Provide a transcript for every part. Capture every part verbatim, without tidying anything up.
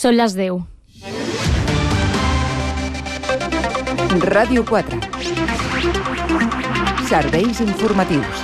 Són les deu. Ràdio quatre. Serveis informatius.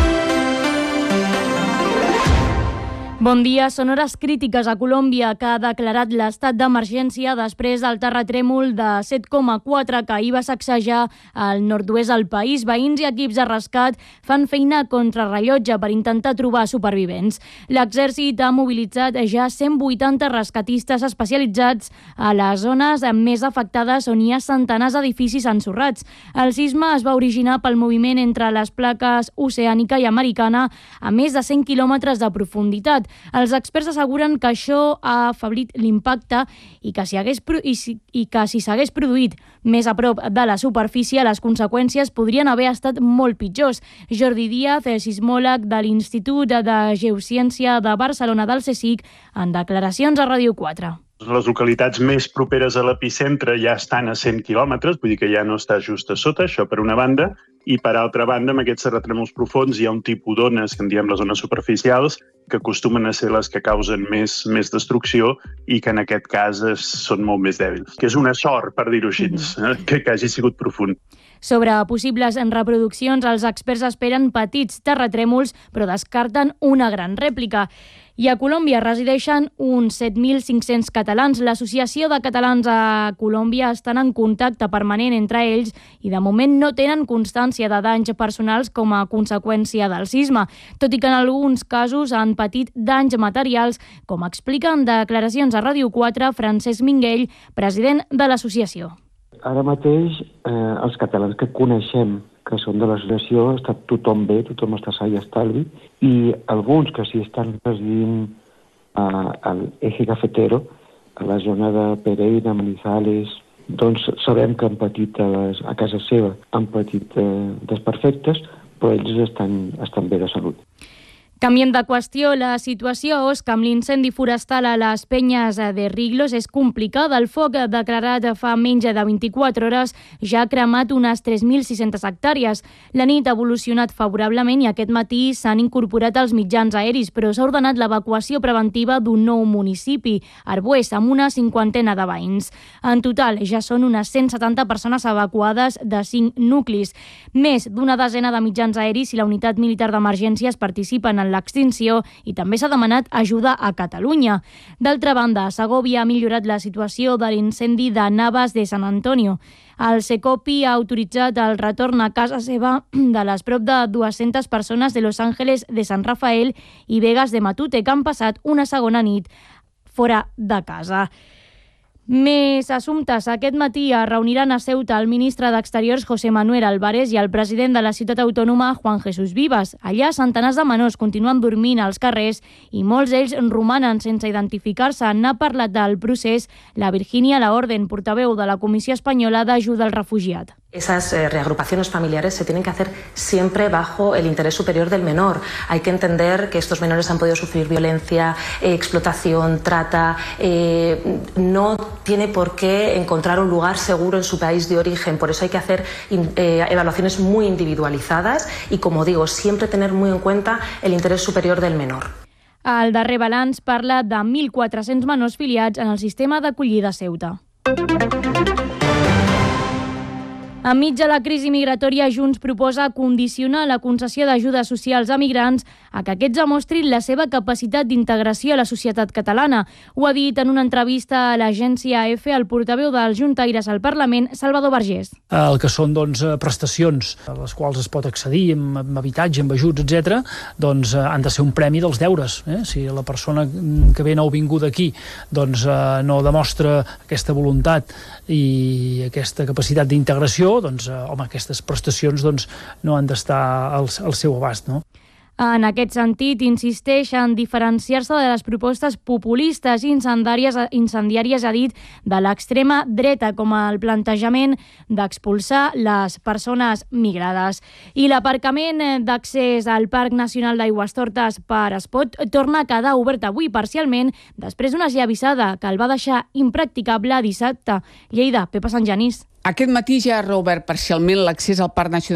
Bon dia. Són hores crítiques a Colòmbia, que ha declarat l'estat d'emergència després del terratrèmol de set coma quatre que ahir va sacsejar al nord-oest del país. Veïns i equips de rescat fan feina contra rellotge per intentar trobar supervivents. L'exèrcit ha mobilitzat ja cent vuitanta rescatistes especialitzats a les zones més afectades on hi ha centenars d'edificis ensorrats. El sisme es va originar pel moviment entre les plaques oceànica i americana a més de cent quilòmetres de profunditat. Els experts asseguren que això ha afeblit l'impacte i que si hagués pro- i si, i que si s'hagués produït més a prop de la superfície, les conseqüències podrien haver estat molt pitjors. Jordi Díaz, sismòleg de l'Institut de Geociència de Barcelona del CSIC, en declaracions a Ràdio quatre. Les localitats més properes a l'epicentre ja estan a cent quilòmetres, vull dir que ja no està just a sota, això per una banda, i per altra banda, amb aquests terratrèmols profunds hi ha un tipus d'ones, que en diem les ones superficials, que acostumen a ser les que causen més, més destrucció i que en aquest cas es, són molt més dèbils. Que és una sort, per dir-ho així, eh? que, que hagi sigut profund. Sobre possibles reproduccions, els experts esperen petits terratrèmols, però descarten una gran rèplica. I a Colòmbia resideixen uns set mil cinc-cents catalans. L'Associació de Catalans a Colòmbia estan en contacte permanent entre ells i de moment no tenen constància de danys personals com a conseqüència del sisme, tot i que en alguns casos han patit danys materials, com explica en declaracions a Ràdio quatre Francesc Minguell, president de l'associació. Ara mateix, eh, els catalans que coneixem que són de l'associació, està tothom bé, tothom està sa i estalvi, i alguns que sí estan residint a, al Eje Cafetero, a la zona de Pereira, Manizales, doncs sabem que han patit a, les, a casa seva, han patit eh, desperfectes, però ells estan, estan bé de salut. Canviem de qüestió, la situació a Osca amb l'incendi forestal a les Penyes de Riglos és complicada. El foc, declarat fa menys de vint-i-quatre hores, ja ha cremat unes tres mil sis-centes hectàrees. La nit ha evolucionat favorablement i aquest matí s'han incorporat els mitjans aeris, però s'ha ordenat l'evacuació preventiva d'un nou municipi, Arbues, amb una cinquantena de veïns. En total, ja són unes cent setanta persones evacuades de cinc nuclis. Més d'una desena de mitjans aeris i la unitat militar d'emergències participen en l'extinció i també s'ha demanat ajuda a Catalunya. D'altra banda, Segovia ha millorat la situació de l'incendi de Navas de San Antonio. El Secopi ha autoritzat el retorn a casa seva de les prop de dues-centes persones de Los Ángeles de San Rafael i Vegas de Matute, que han passat una segona nit fora de casa. Més assumptes. Aquest matí es reuniran a Ceuta el ministre d'Exteriors José Manuel Álvarez i el president de la ciutat autònoma Juan Jesús Vivas. Allà centenars de menors continuen dormint als carrers i molts d'ells romanen sense identificar-se. N'ha parlat del procés la Virginia Laorden, portaveu de la Comissió Espanyola d'Ajuda al Refugiat. Esas eh, reagrupaciones familiares se tienen que hacer siempre bajo el interés superior del menor. Hay que entender que estos menores han podido sufrir violencia, eh, explotación, trata. Eh, no tiene por qué encontrar un lugar seguro en su país de origen. Por eso hay que hacer eh, evaluaciones muy individualizadas y, como digo, siempre tener muy en cuenta el interés superior del menor. El darrer balanç parla de mil quatre-cents menors filiats en el sistema d'acollida Ceuta. Enmig de la crisi migratòria, Junts proposa condicionar la concessió d'ajudes socials a migrants a que aquests demostrin la seva capacitat d'integració a la societat catalana. Ho ha dit en una entrevista a l'agència A F el portaveu dels juntaires al Parlament, Salvador Vergés. El que són doncs, prestacions a les quals es pot accedir amb, amb habitatge, amb ajuts, etcètera, doncs han de ser un premi dels deures. Eh? Si la persona que ve nouvinguda aquí doncs, no demostra aquesta voluntat i aquesta capacitat d'integració, doncs, eh, home, aquestes prestacions doncs, no han d'estar al, al seu abast, no? En aquest sentit, insisteix en diferenciar-se de les propostes populistes i incendiàries, incendiàries, ha dit, de l'extrema dreta, com el plantejament d'expulsar les persones migrades. I l'aparcament d'accés al Parc Nacional d'Aigüestortes per Espot torna a quedar obert avui parcialment després d'una esllavissada que el va deixar impracticable dissabte. Lleida, Pepa Sant Genís. Aquest matí ja ha reobert parcialment l'accés al Parc Nacional